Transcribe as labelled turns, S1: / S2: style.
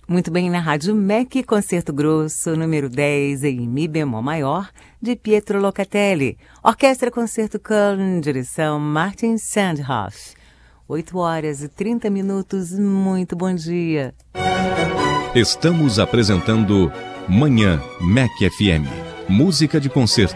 S1: Muito bem, na Rádio MEC, Concerto Grosso, número 10, em Mi bemol maior, de Pietro Locatelli. Orquestra Concerto Köln, direção Martin Sandhoff. 8h30, muito bom dia.
S2: Estamos apresentando Manhã MEC FM. Música de concerto